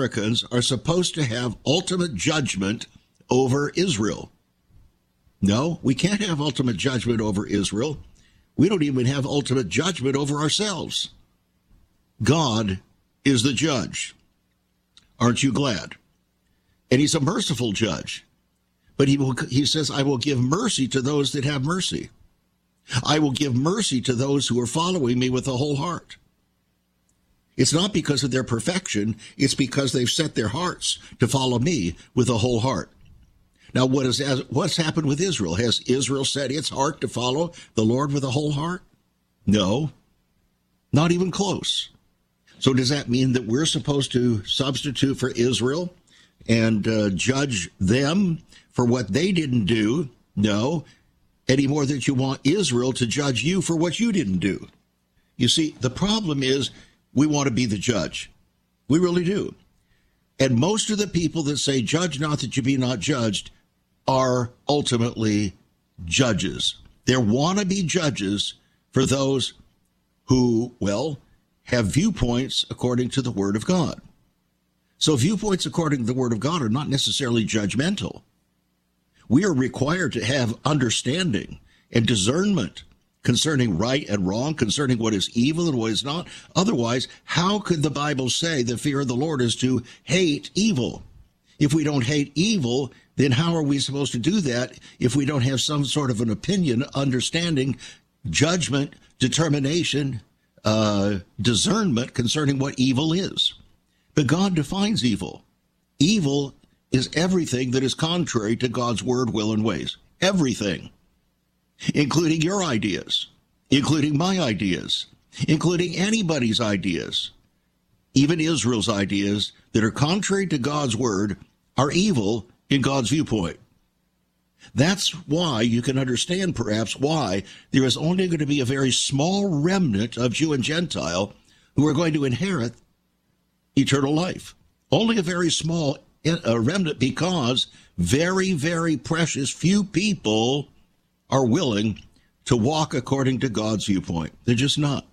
Americans are supposed to have ultimate judgment over Israel. No, we can't have ultimate judgment over Israel. We don't even have ultimate judgment over ourselves. God is the judge. Aren't you glad? And he's a merciful judge. But he says, I will give mercy to those that have mercy. I will give mercy to those who are following me with a whole heart. It's not because of their perfection. It's because they've set their hearts to follow me with a whole heart. Now, what's happened with Israel? Has Israel set its heart to follow the Lord with a whole heart? No, not even close. So does that mean that we're supposed to substitute for Israel and judge them for what they didn't do? No, any more than you want Israel to judge you for what you didn't do. You see, the problem is we want to be the judge. We really do. And most of the people that say, judge not that you be not judged, are ultimately judges. They're wannabe judges for those who, well, have viewpoints according to the Word of God. So viewpoints according to the Word of God are not necessarily judgmental. We are required to have understanding and discernment concerning right and wrong, concerning what is evil and what is not. Otherwise, how could the Bible say the fear of the Lord is to hate evil? If we don't hate evil, then how are we supposed to do that if we don't have some sort of an opinion, understanding, judgment, determination, discernment concerning what evil is? But God defines evil. Evil is everything that is contrary to God's word, will, and ways. Everything. Including your ideas, including my ideas, including anybody's ideas. Even Israel's ideas that are contrary to God's word are evil in God's viewpoint. That's why you can understand perhaps why there is only going to be a very small remnant of Jew and Gentile who are going to inherit eternal life. Only a very small remnant, because very, very precious few people are willing to walk according to God's viewpoint. They're just not.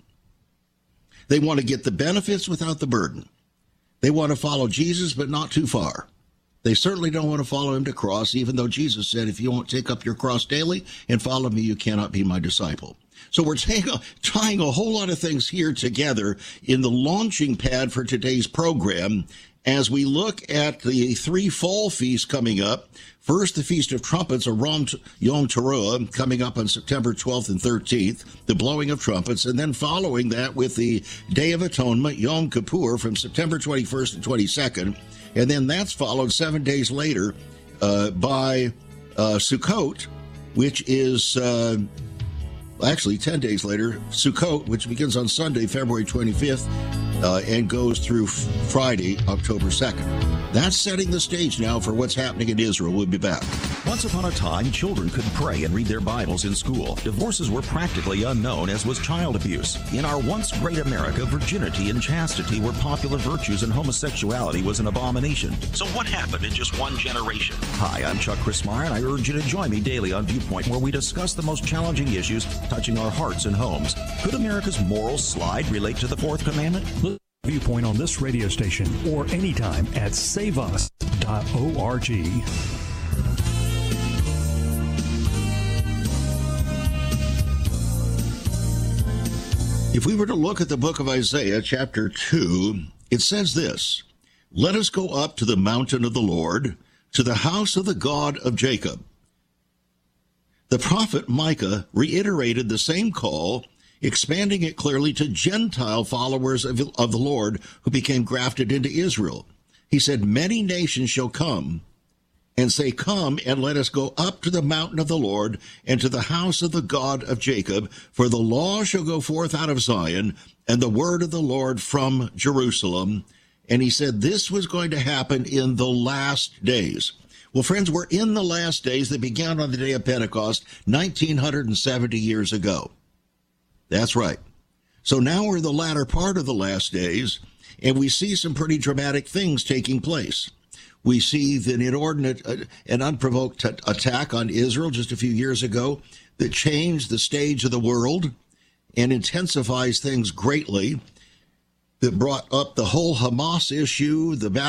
They want to get the benefits without the burden. They want to follow Jesus, but not too far. They certainly don't want to follow him to cross, even though Jesus said, if you won't take up your cross daily and follow me, you cannot be my disciple. So we're tying a whole lot of things here together in the launching pad for today's program as we look at the three fall feasts coming up. First, the Feast of Trumpets, or Yom Teruah, coming up on September 12th and 13th, the blowing of trumpets, and then following that with the Day of Atonement, Yom Kippur, from September 21st and 22nd, and then that's followed 7 days later by Sukkot, which is actually 10 days later, Sukkot, which begins on Sunday, February 25th, and goes through Friday, October 2nd. That's setting the stage now for what's happening in Israel. We'll be back. Once upon a time, children could pray and read their Bibles in school. Divorces were practically unknown, as was child abuse. In our once great America, virginity and chastity were popular virtues, and homosexuality was an abomination. So what happened in just one generation? Hi, I'm Chuck Crismire, and I urge you to join me daily on Viewpoint, where we discuss the most challenging issues touching our hearts and homes. Could America's moral slide relate to the fourth commandment? Viewpoint on this radio station or anytime at saveus.org. If we were to look at the book of Isaiah, chapter 2, it says this: let us go up to the mountain of the Lord, to the house of the God of Jacob. The prophet Micah reiterated the same call, expanding it clearly to Gentile followers of the Lord who became grafted into Israel. He said, many nations shall come and say, come and let us go up to the mountain of the Lord and to the house of the God of Jacob, for the law shall go forth out of Zion and the word of the Lord from Jerusalem. And he said this was going to happen in the last days. Well, friends, we're in the last days that began on the day of Pentecost 1970 years ago. That's right. So now we're in the latter part of the last days, and we see some pretty dramatic things taking place. We see the inordinate and unprovoked attack on Israel just a few years ago that changed the stage of the world and intensifies things greatly, that brought up the whole Hamas issue, the